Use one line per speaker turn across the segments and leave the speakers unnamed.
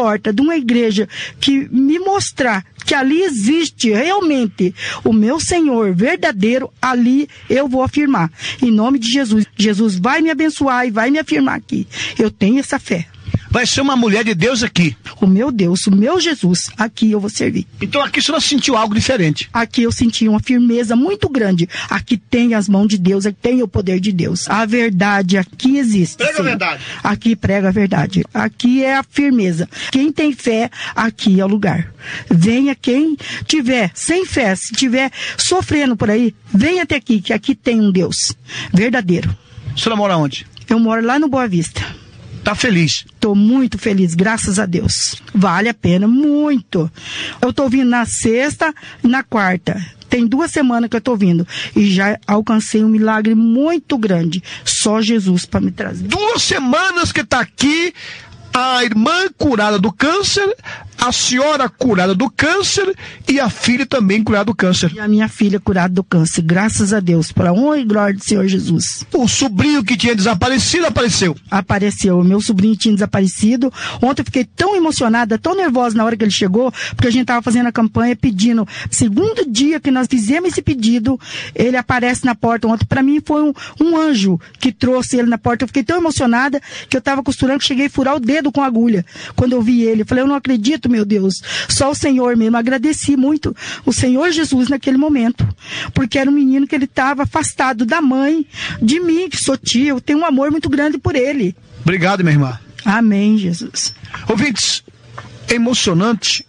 porta de uma igreja que me mostrar que ali existe realmente o meu Senhor verdadeiro, ali eu vou afirmar. Em nome de Jesus. Jesus vai me abençoar e vai me afirmar aqui. Eu tenho essa fé.
Vai ser uma mulher de Deus aqui.
O meu Deus, o meu Jesus, aqui eu vou servir.
Então aqui a senhora sentiu algo diferente.
Aqui eu senti uma firmeza muito grande. Aqui tem as mãos de Deus, aqui tem o poder de Deus. A verdade aqui existe.
Prega a verdade.
Aqui prega a verdade. Aqui é a firmeza. Quem tem fé, aqui é o lugar. Venha quem tiver sem fé, se tiver sofrendo por aí, venha até aqui, que aqui tem um Deus verdadeiro.
A senhora mora onde?
Eu moro lá no Boa Vista.
Tá feliz?
Tô muito feliz, graças a Deus. Vale a pena, muito. Eu tô vindo na sexta e na quarta. Tem 2 semanas que eu tô vindo. E já alcancei um milagre muito grande. Só Jesus para me trazer.
2 semanas que tá aqui, a irmã curada do câncer, a senhora curada do câncer e a filha também curada do câncer.
E a minha filha curada do câncer, graças a Deus, para a honra e glória do Senhor Jesus.
O sobrinho que tinha desaparecido apareceu.
Apareceu, o meu sobrinho tinha desaparecido. Ontem eu fiquei tão emocionada, tão nervosa na hora que ele chegou, porque a gente estava fazendo a campanha pedindo. Segundo dia que nós fizemos esse pedido, ele aparece na porta. Ontem para mim foi um anjo que trouxe ele na porta. Eu fiquei tão emocionada que eu estava costurando, que cheguei a furar o dedo com a agulha. Quando eu vi ele, eu falei, eu não acredito, meu Deus, só o Senhor mesmo. Agradeci muito o Senhor Jesus naquele momento, porque era um menino que ele estava afastado da mãe, de mim, que sou tia, eu tenho um amor muito grande por ele.
Obrigado, minha irmã.
Amém, Jesus.
Ouvintes, é emocionante,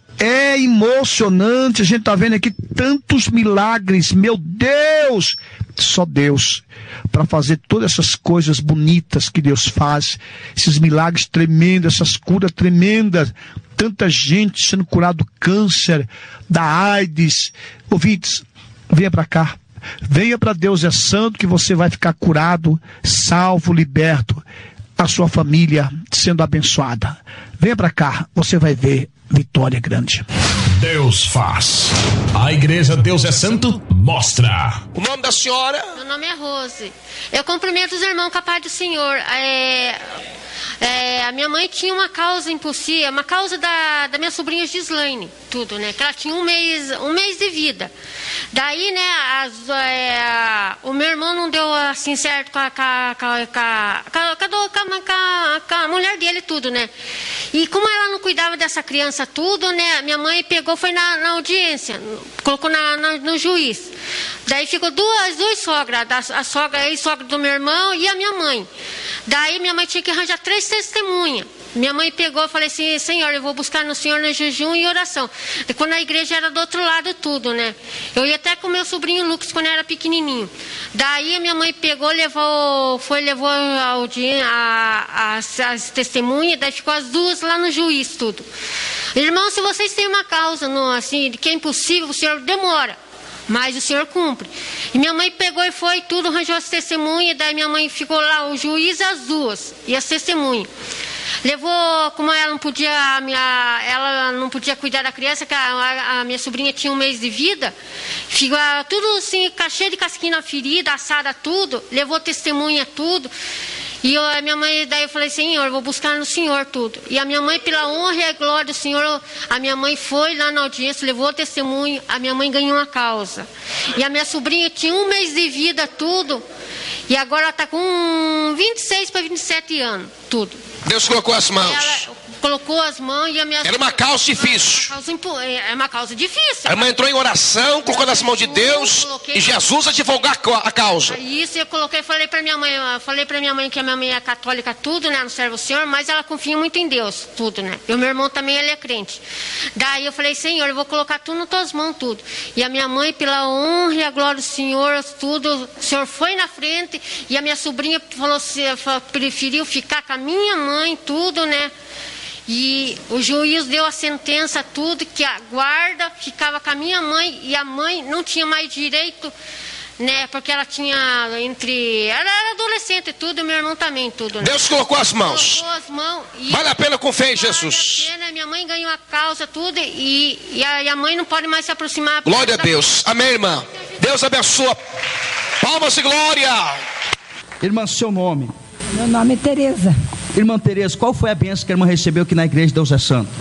a gente tá vendo aqui tantos milagres, meu Deus, só Deus para fazer todas essas coisas bonitas que Deus faz, esses milagres tremendos, essas curas tremendas, tanta gente sendo curada do câncer, da AIDS. Ouvintes, venha para cá, venha para Deus é Santo, que você vai ficar curado, salvo, liberto, a sua família sendo abençoada. Venha para cá, você vai ver vitória grande.
Deus faz. A igreja Deus é Santo mostra.
O nome da senhora?
Meu nome é Rose. Eu cumprimento os irmãos com a paz do Senhor. A minha mãe tinha uma causa impossível, uma causa da minha sobrinha Gislaine, tudo, né? Que ela tinha um mês de vida. Daí, né, o meu irmão não deu assim certo com a mulher dele, tudo, né? E como ela não cuidava dessa criança, tudo, né? Minha mãe pegou, foi na audiência, colocou no juiz. Daí ficou duas sogras, a sogra, a ex-sogra do meu irmão e a minha mãe. Daí minha mãe tinha que arranjar 3 testemunhas. Minha mãe pegou e falei assim, Senhor, eu vou buscar no Senhor no jejum e oração. E quando a igreja era do outro lado, tudo, né? Eu ia até com meu sobrinho Lucas quando era pequenininho. Daí a minha mãe pegou, levou as testemunhas, daí ficou as 2 lá no juiz, tudo. Irmão, se vocês têm uma causa, assim, de que é impossível, o Senhor demora. Mas o Senhor cumpre. E minha mãe pegou e foi tudo, arranjou as testemunhas. Daí minha mãe ficou lá, o juiz, as 2 e as testemunhas. Levou, como ela não podia cuidar da criança, que a minha sobrinha tinha um mês de vida, ficou tudo assim, cheio de casquinha na ferida, assada tudo, levou testemunha tudo. E a minha mãe, daí eu falei, Senhor, eu vou buscar no Senhor tudo. E a minha mãe, pela honra e a glória do Senhor, a minha mãe foi lá na audiência, levou o testemunho, a minha mãe ganhou uma causa. E a minha sobrinha tinha um mês de vida, tudo, e agora ela está com 26 para 27 anos, tudo.
Deus colocou as mãos.
Ela colocou as mãos e a minha...
Era uma causa difícil.
É uma causa difícil.
A irmã entrou em oração, colocou nas mãos de Deus e Jesus advogou a causa.
Isso, eu coloquei, falei para minha mãe que a minha mãe é católica, tudo, né, não serve o Senhor, mas ela confia muito em Deus, tudo, né. E o meu irmão também, ele é crente. Daí eu falei, Senhor, eu vou colocar tudo nas tuas mãos, tudo. E a minha mãe, pela honra e a glória do Senhor, tudo, o Senhor foi na frente e a minha sobrinha preferiu ficar com a minha mãe, tudo, né. E o juiz deu a sentença, tudo, que a guarda ficava com a minha mãe e a mãe não tinha mais direito, né? Porque ela tinha ela era adolescente e tudo, e meu irmão também, tudo, né?
Deus colocou as mãos.
Colocou as mãos.
Vale a pena com fé em Jesus.
Vale a pena, minha mãe ganhou a causa, tudo, e a mãe não pode mais se aproximar.
Glória a Deus. Amém, irmã. Deus abençoa. Palmas e glória.
Irmã, seu nome?
Meu nome é Tereza.
Irmã Tereza, qual foi a bênção que a irmã recebeu aqui na igreja Deus é Santo?